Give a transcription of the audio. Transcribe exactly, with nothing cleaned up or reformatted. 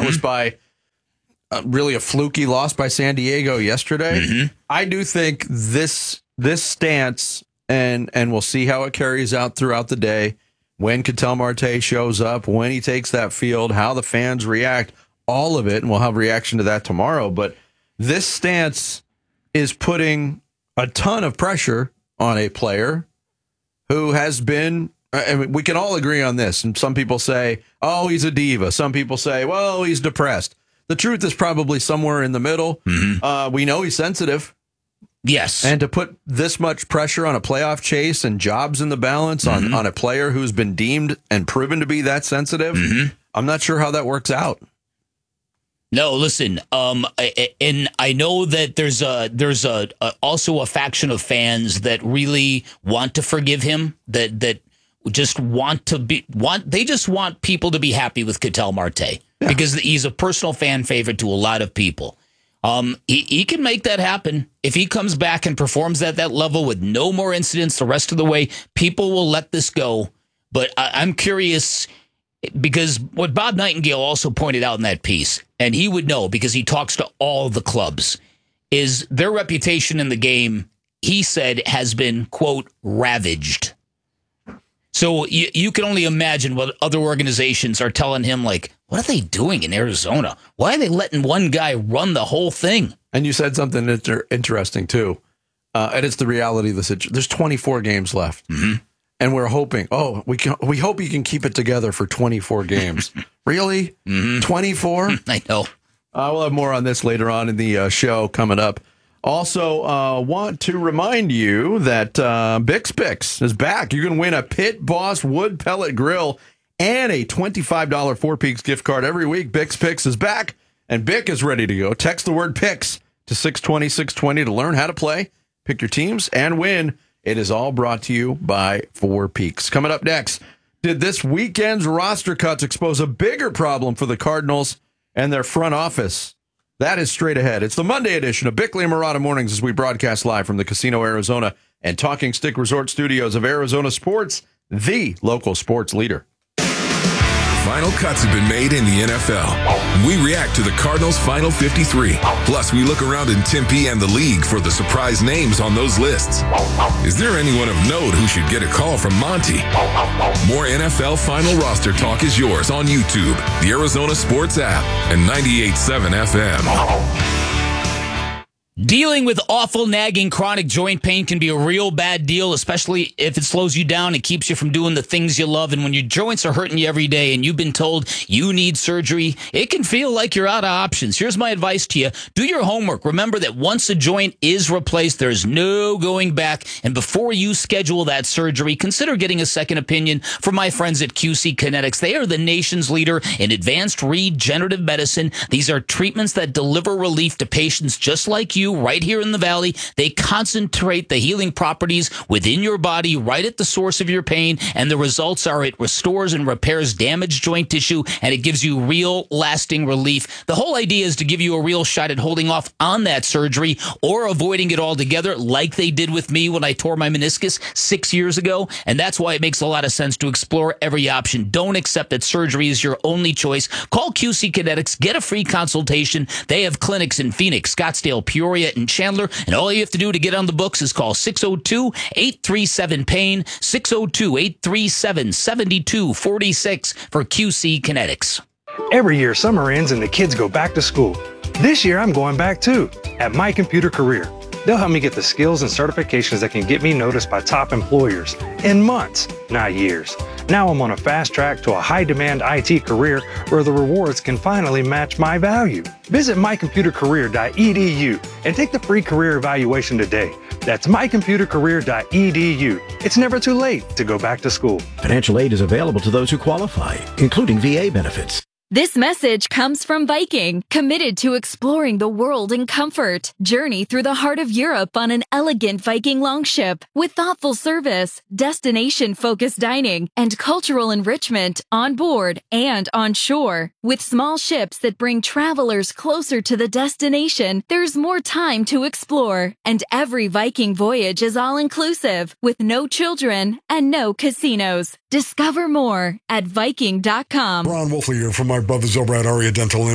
was by uh, really a fluky loss by San Diego yesterday. Mm-hmm. I do think this this stance, and and we'll see how it carries out throughout the day, when Ketel Marte shows up, when he takes that field, how the fans react, all of it, and we'll have a reaction to that tomorrow. But this stance is putting a ton of pressure on a player who has been, I mean, we can all agree on this. And some people say, oh, he's a diva. Some people say, well, he's depressed. The truth is probably somewhere in the middle. Mm-hmm. Uh, we know he's sensitive. Yes. And to put this much pressure on a playoff chase and jobs in the balance mm-hmm. on, on a player who's been deemed and proven to be that sensitive, mm-hmm. I'm not sure how that works out. No, listen, um, I, and I know that there's a there's a, a also a faction of fans that really want to forgive him, that that just want to be want they just want people to be happy with Ketel Marte yeah. because he's a personal fan favorite to a lot of people. Um, he, he can make that happen if he comes back and performs at that level with no more incidents the rest of the way. People will let this go, but I, I'm curious. Because what Bob Nightingale also pointed out in that piece, and he would know because he talks to all the clubs, is their reputation in the game, he said, has been, quote, ravaged. So you, you can only imagine what other organizations are telling him, like, what are they doing in Arizona? Why are they letting one guy run the whole thing? And you said something inter- interesting, too. Uh, and it's the reality of the situation. There's twenty-four games left. Mm-hmm. And we're hoping, oh, we can. We hope you can keep it together for twenty-four games. Really? Mm-hmm. twenty-four? I know. Uh, we'll have more on this later on in the uh, show coming up. Also, uh, want to remind you that uh, Bix Picks is back. You can win a Pit Boss wood pellet grill and a twenty-five dollars Four Peaks gift card every week. Bix Picks is back, and Bic is ready to go. Text the word Picks to six twenty, six twenty to learn how to play, pick your teams, and win. It is all brought to you by Four Peaks. Coming up next, did this weekend's roster cuts expose a bigger problem for the Cardinals and their front office? That is straight ahead. It's the Monday edition of Bickley and Marotta Mornings as we broadcast live from the Casino Arizona and Talking Stick Resort Studios of Arizona Sports, the local sports leader. Final cuts have been made in the N F L. We react to the Cardinals' Final fifty-three. Plus, we look around in Tempe and the league for the surprise names on those lists. Is there anyone of note who should get a call from Monty? More N F L Final Roster talk is yours on YouTube, the Arizona Sports app, and ninety-eight point seven F M. Dealing with awful, nagging, chronic joint pain can be a real bad deal, especially if it slows you down and keeps you from doing the things you love. And when your joints are hurting you every day and you've been told you need surgery, it can feel like you're out of options. Here's my advice to you. Do your homework. Remember that once a joint is replaced, there's no going back. And before you schedule that surgery, consider getting a second opinion from my friends at Q C Kinetics. They are the nation's leader in advanced regenerative medicine. These are treatments that deliver relief to patients just like you. Right here in the Valley. They concentrate the healing properties within your body right at the source of your pain, and the results are it restores and repairs damaged joint tissue, and it gives you real lasting relief. The whole idea is to give you a real shot at holding off on that surgery or avoiding it altogether, like they did with me when I tore my meniscus six years ago, and that's why it makes a lot of sense to explore every option. Don't accept that surgery is your only choice. Call Q C Kinetics, get a free consultation. They have clinics in Phoenix, Scottsdale, Peoria, and Chandler, and all you have to do to get on the books is call six oh two, eight three seven, pain, six oh two, eight three seven, seven two four six for Q C Kinetics. Every year, summer ends and the kids go back to school. This year, I'm going back too, at My Computer Career. They'll help me get the skills and certifications that can get me noticed by top employers in months, not years. Now I'm on a fast track to a high-demand I T career where the rewards can finally match my value. Visit my computer career dot e d u and take the free career evaluation today. That's my computer career dot e d u. It's never too late to go back to school. Financial aid is available to those who qualify, including V A benefits. This message comes from Viking, committed to exploring the world in comfort. Journey through the heart of Europe on an elegant Viking longship with thoughtful service, destination-focused dining, and cultural enrichment on board and on shore. With small ships that bring travelers closer to the destination, there's more time to explore. And every Viking voyage is all-inclusive, with no children and no casinos. Discover more at Viking dot com. Ron Wolfley here from my brothers over at Aria Dental